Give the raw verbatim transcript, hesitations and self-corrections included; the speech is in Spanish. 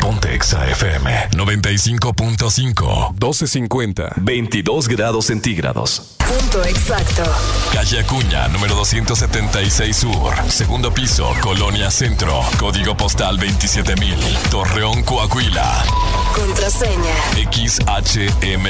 Ponte Exa F M noventa y cinco punto cinco. doce cincuenta. veintidós grados centígrados. Punto exacto. Calle Acuña, número doscientos setenta y seis Sur. Segundo piso, Colonia Centro. Código postal veintisiete mil. Torreón, Coahuila. Contraseña. X H M